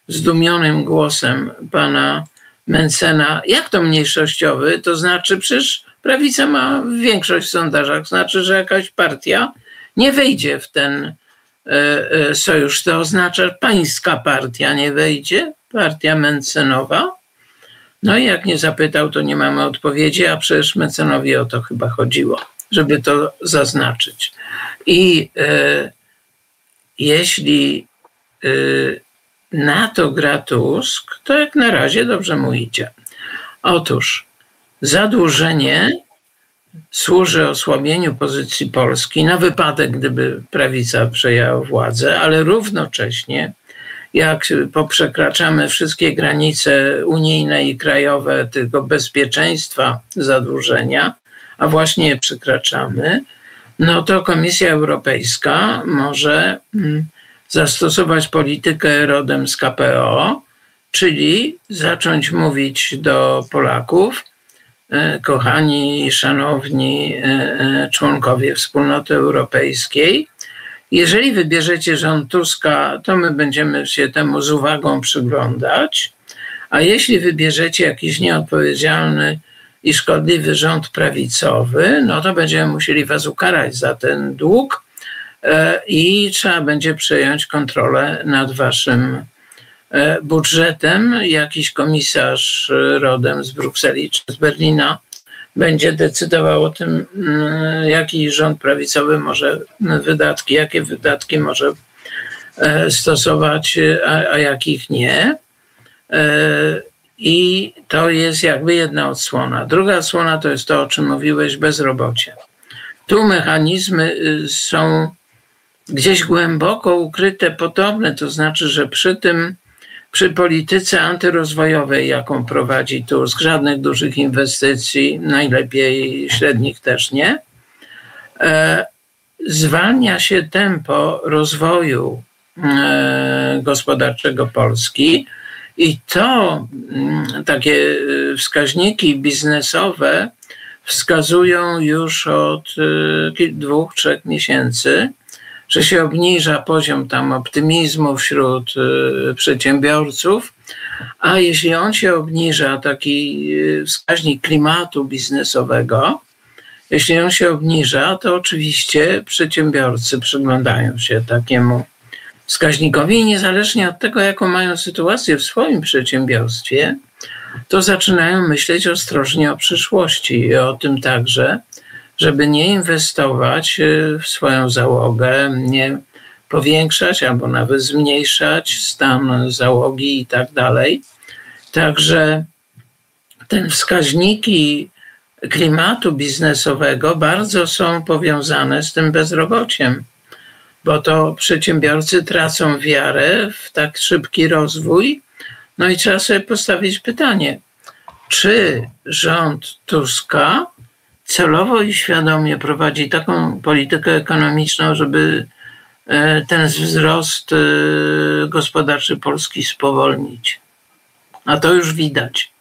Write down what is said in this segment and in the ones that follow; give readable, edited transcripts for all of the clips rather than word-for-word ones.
zdumionym głosem pana Mentzena, jak to mniejszościowy, to znaczy przecież prawica ma większość w sondażach, znaczy, że jakaś partia nie wejdzie w ten sojusz. To oznacza, że pańska partia nie wejdzie, partia Mentzenowa. No i jak nie zapytał, to nie mamy odpowiedzi, a przecież Mentzenowi o to chyba chodziło, żeby to zaznaczyć. I jeśli na to gra Tusk, to jak na razie dobrze mu idzie. Otóż zadłużenie służy osłabieniu pozycji Polski na wypadek, gdyby prawica przejęła władzę, ale równocześnie jak poprzekraczamy wszystkie granice unijne i krajowe tego bezpieczeństwa zadłużenia, a właśnie je przekraczamy, no to Komisja Europejska może zastosować politykę rodem z KPO, czyli zacząć mówić do Polaków: kochani, szanowni członkowie Wspólnoty Europejskiej, jeżeli wybierzecie rząd Tuska, to my będziemy się temu z uwagą przyglądać, a jeśli wybierzecie jakiś nieodpowiedzialny i szkodliwy rząd prawicowy, no to będziemy musieli was ukarać za ten dług i trzeba będzie przejąć kontrolę nad waszym budżetem. Jakiś komisarz rodem z Brukseli czy z Berlina będzie decydował o tym, jaki rząd prawicowy może jakie wydatki może stosować, a jakich nie. I to jest jakby jedna odsłona. Druga odsłona to jest to, o czym mówiłeś, bezrobocie. Tu mechanizmy są gdzieś głęboko ukryte, podobne, to znaczy, że przy polityce antyrozwojowej, jaką prowadzi Tusk, żadnych dużych inwestycji, najlepiej średnich też nie, zwalnia się tempo rozwoju gospodarczego Polski i to takie wskaźniki biznesowe wskazują już od 2-3 miesięcy, że się obniża poziom tam optymizmu wśród przedsiębiorców, a jeśli on się obniża, taki wskaźnik klimatu biznesowego, jeśli on się obniża, to oczywiście przedsiębiorcy przyglądają się takiemu wskaźnikowi i niezależnie od tego, jaką mają sytuację w swoim przedsiębiorstwie, to zaczynają myśleć ostrożnie o przyszłości i o tym także, żeby nie inwestować w swoją załogę, nie powiększać albo nawet zmniejszać stan załogi i tak dalej. Także te wskaźniki klimatu biznesowego bardzo są powiązane z tym bezrobociem, bo to przedsiębiorcy tracą wiarę w tak szybki rozwój. No i trzeba sobie postawić pytanie, czy rząd Tuska celowo i świadomie prowadzi taką politykę ekonomiczną, żeby ten wzrost gospodarczy Polski spowolnić. A to już widać.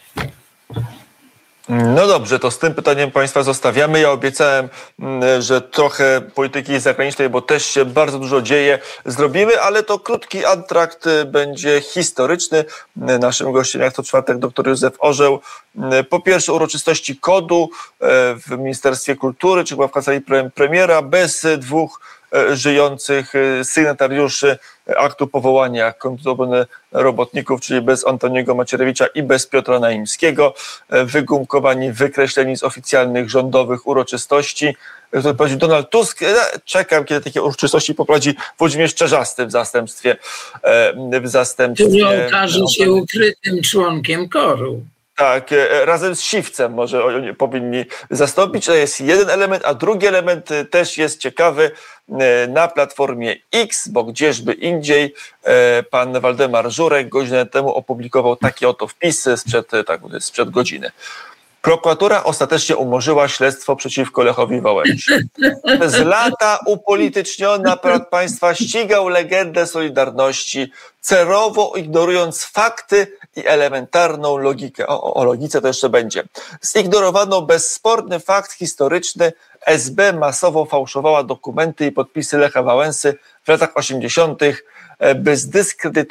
No dobrze, to z tym pytaniem Państwa zostawiamy. Ja obiecałem, że trochę polityki zagranicznej, bo też się bardzo dużo dzieje, zrobimy, ale to krótki antrakt będzie historyczny. Naszym gościem jak co czwartek dr Józef Orzeł. Po pierwsze uroczystości KOD-u w Ministerstwie Kultury, czy chyba w kancelarii premiera, bez dwóch żyjących sygnatariuszy aktu powołania Komitetu Obrony Robotników, czyli bez Antoniego Macierewicza i bez Piotra Naimskiego, wygumkowani, wykreśleni z oficjalnych rządowych uroczystości, które prowadził Donald Tusk. Czekam, kiedy takie uroczystości poprowadzi Włodzimierz Czarzasty w zastępstwie. Który okaże się ukrytym członkiem KOR-u. Tak, razem z Siwcem może oni powinni zastąpić. To jest jeden element, a drugi element też jest ciekawy. Na Platformie X, bo gdzieżby indziej, pan Waldemar Żurek godzinę temu opublikował takie oto wpisy sprzed godziny. Prokuratura ostatecznie umorzyła śledztwo przeciwko Lechowi Wałęsie. Przez lata upolityczniony aparat państwa ścigał legendę Solidarności, celowo ignorując fakty i elementarną logikę. O logice to jeszcze będzie. Zignorowano bezsporny fakt historyczny. SB masowo fałszowała dokumenty i podpisy Lecha Wałęsy w latach 80., by zdyskredytować